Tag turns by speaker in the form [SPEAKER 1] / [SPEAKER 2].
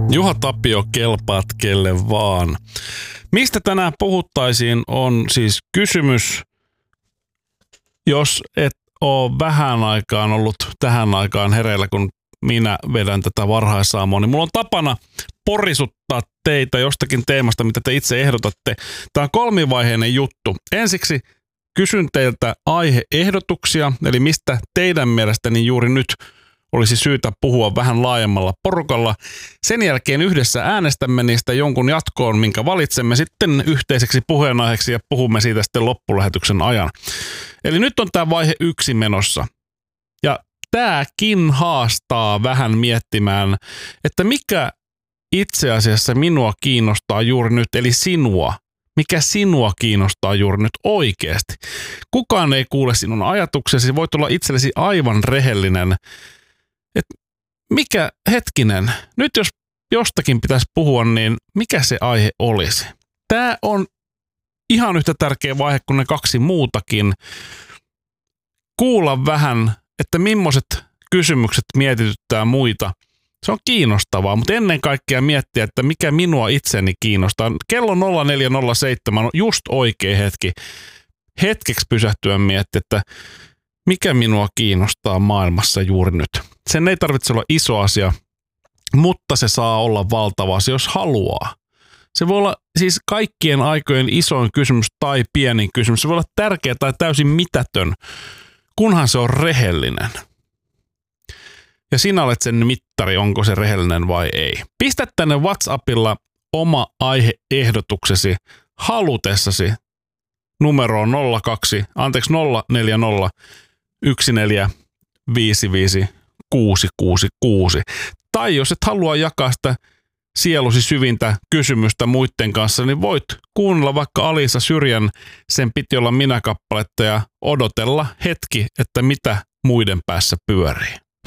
[SPEAKER 1] Juha Tapio, kelpaat kelle vaan. Mistä tänään puhuttaisiin on siis kysymys, jos et ole vähän aikaan ollut tähän aikaan hereillä, kun minä vedän tätä varhaisaamoa, niin mulla on tapana porisuttaa teitä jostakin teemasta, mitä te itse ehdotatte. Tämä on kolmivaiheinen juttu. Ensiksi kysyn teiltä aiheehdotuksia, eli mistä teidän mielestäni juuri nyt olisi syytä puhua vähän laajemmalla porukalla. Sen jälkeen yhdessä äänestämme niistä jonkun jatkoon, minkä valitsemme sitten yhteiseksi puheenaiheeksi ja puhumme siitä sitten loppulähetyksen ajan. Eli nyt on tämä vaihe 1 menossa. Ja tämäkin haastaa vähän miettimään, että mikä itse asiassa minua kiinnostaa juuri nyt, eli sinua. Mikä sinua kiinnostaa juuri nyt oikeasti? Kukaan ei kuule sinun ajatuksesi, voit olla itsellesi aivan rehellinen. Mikä hetkinen, nyt jos jostakin pitäisi puhua, niin mikä se aihe olisi? Tämä on ihan yhtä tärkeä vaihe kuin ne 2 muutakin. Kuulla vähän, että millaiset kysymykset mietityttää muita. Se on kiinnostavaa, mutta ennen kaikkea miettiä, että mikä minua itseni kiinnostaa. Kello 04.07 on just oikea hetki. Hetkeksi pysähtyä miettiä, että mikä minua kiinnostaa maailmassa juuri nyt. Sen ei tarvitse olla iso asia, mutta se saa olla valtava asia, jos haluaa. Se voi olla siis kaikkien aikojen isoin kysymys tai pienin kysymys. Se voi olla tärkeä tai täysin mitätön, kunhan se on rehellinen. Ja sinä olet sen mittari, onko se rehellinen vai ei. Pistä tänne WhatsAppilla oma aiheehdotuksesi halutessasi numeroon 040 1455 666. Tai jos et halua jakaa sitä sielusi syvintä kysymystä muiden kanssa, niin voit kuunnella vaikka Alisa Syrjän Sen piti olla minä -kappaletta ja odotella hetki, että mitä muiden päässä pyörii.